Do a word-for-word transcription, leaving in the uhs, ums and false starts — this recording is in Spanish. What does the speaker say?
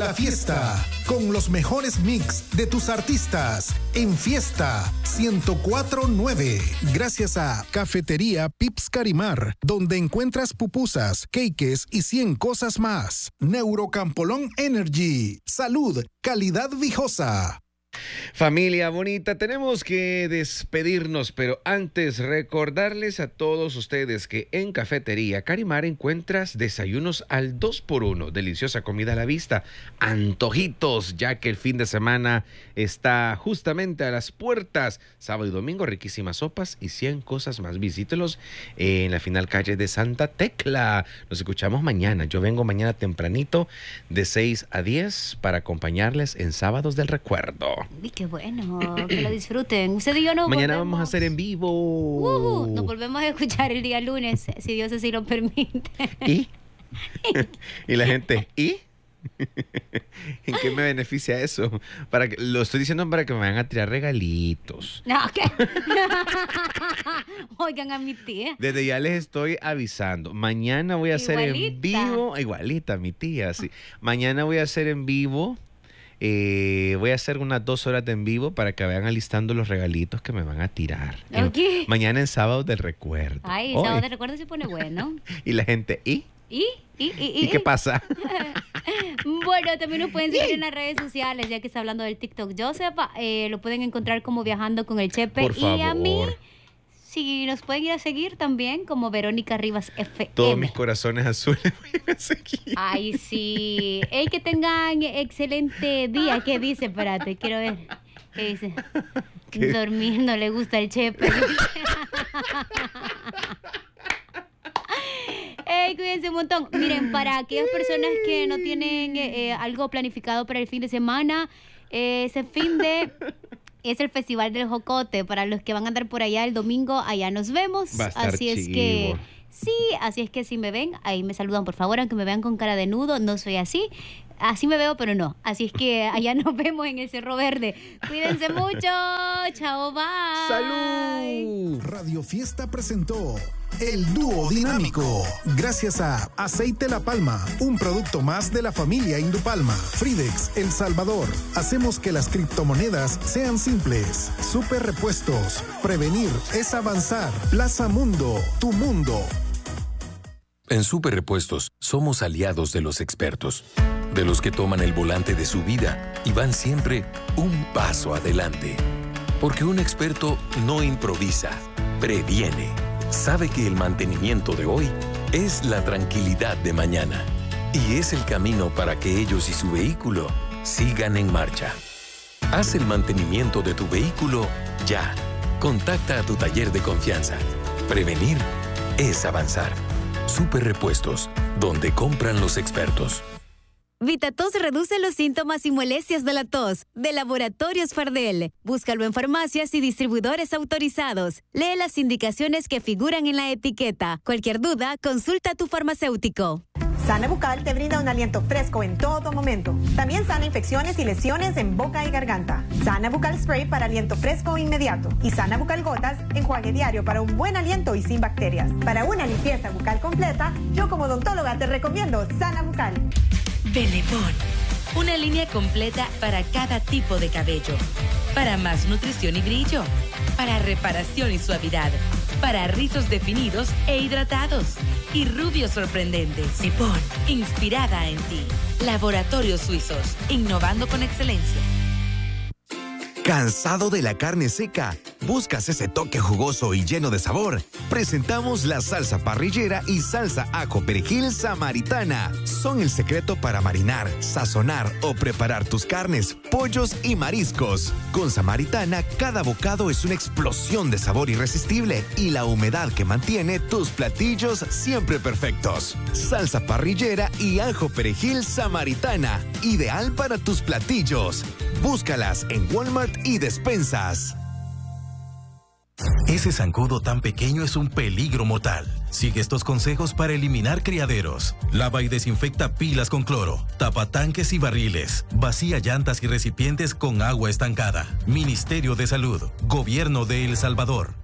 la fiesta, con los mejores mix de tus artistas en Fiesta ciento cuatro punto nueve. Gracias a Cafetería Pips Carimar, donde encuentras pupusas, cakes y cien cosas más. Neurocampolón Energy. Salud, calidad viejosa. Familia bonita, tenemos que despedirnos, pero antes recordarles a todos ustedes que en Cafetería Carimar encuentras desayunos al dos por uno, deliciosa comida a la vista, antojitos, ya que el fin de semana está justamente a las puertas, sábado y domingo, riquísimas sopas y cien cosas más. Visítelos en la final calle de Santa Tecla. Nos escuchamos mañana, yo vengo mañana tempranito de seis a diez para acompañarles en Sábados del Recuerdo. Uy, qué bueno, que lo disfruten. Usted y yo no Mañana volvemos. vamos a hacer en vivo. Uh, nos volvemos a escuchar el día lunes, si Dios así lo permite. ¿Y? Y la gente, ¿y? ¿En qué me beneficia eso? Para que, lo estoy diciendo para que me vayan a tirar regalitos. No, ¿qué? Oigan a mi tía. Desde ya les estoy avisando. Mañana voy a hacer en vivo. Igualita, mi tía, sí. Mañana voy a hacer en vivo. Eh, voy a hacer unas dos horas de en vivo para que vayan alistando los regalitos que me van a tirar. Okay. Mañana en Sábado del Recuerdo. Ay, el Sábado del Recuerdo se pone bueno. Y la gente, ¿y? ¿Y? ¿Y? ¿Y? ¿Y, ¿Y qué pasa? Bueno, también nos pueden seguir en las redes sociales, ya que está hablando del TikTok. Yo sepa, eh, lo pueden encontrar como Viajando con el Chepe. Por favor. Y a mí, si nos pueden ir a seguir también como Verónica Rivas F M. Todos mis corazones azules voy a seguir. Ay, sí. Ey, que tengan excelente día. ¿Qué dice? Espérate, quiero ver. ¿Qué dice? ¿Qué? Dormir no le gusta el Chepe. Ey, cuídense un montón. Miren, para aquellas personas que no tienen eh, algo planificado para el fin de semana, eh, ese fin de... es el Festival del Jocote. Para los que van a andar por allá el domingo, allá nos vemos. Va a estar así es chivo. que, sí, así es que si me ven, ahí me saludan, por favor, aunque me vean con cara de nudo, no soy así. Así me veo, pero no. Así es que allá nos vemos en el Cerro Verde. Cuídense mucho. Chao, bye. ¡Salud! Radio Fiesta presentó El Dúo Dinámico. Gracias a Aceite La Palma, un producto más de la familia Indupalma. Fridex, El Salvador. Hacemos que las criptomonedas sean simples. Super Repuestos. Prevenir es avanzar. Plaza Mundo, tu mundo. En Super Repuestos somos aliados de los expertos, de los que toman el volante de su vida y van siempre un paso adelante. Porque un experto no improvisa, previene. Sabe que el mantenimiento de hoy es la tranquilidad de mañana y es el camino para que ellos y su vehículo sigan en marcha. Haz el mantenimiento de tu vehículo ya. Contacta a tu taller de confianza. Prevenir es avanzar. Super Repuestos, donde compran los expertos. VitaTos reduce los síntomas y molestias de la tos, de Laboratorios Fardel. Búscalo en farmacias y distribuidores autorizados. Lee las indicaciones que figuran en la etiqueta. Cualquier duda, consulta a tu farmacéutico. Sana Bucal te brinda un aliento fresco en todo momento. También sana infecciones y lesiones en boca y garganta. Sana Bucal Spray para aliento fresco inmediato. Y Sana Bucal Gotas, enjuague diario para un buen aliento y sin bacterias. Para una limpieza bucal completa, yo como odontóloga te recomiendo Sana Bucal. Benepon, una línea completa para cada tipo de cabello. Para más nutrición y brillo. Para reparación y suavidad. Para rizos definidos e hidratados. Y rubios sorprendentes. Benepon, inspirada en ti. Laboratorios Suizos, innovando con excelencia. ¿Cansado de la carne seca? ¿Buscas ese toque jugoso y lleno de sabor? Presentamos la salsa parrillera y salsa ajo perejil samaritana. Son el secreto para marinar, sazonar o preparar tus carnes, pollos y mariscos. Con samaritana, cada bocado es una explosión de sabor irresistible y la humedad que mantiene tus platillos siempre perfectos. Salsa parrillera y ajo perejil samaritana, ideal para tus platillos. Búscalas en Walmart y despensas. Ese zancudo tan pequeño es un peligro mortal. Sigue estos consejos para eliminar criaderos. Lava y desinfecta pilas con cloro. Tapa tanques y barriles. Vacía llantas y recipientes con agua estancada. Ministerio de Salud. Gobierno de El Salvador.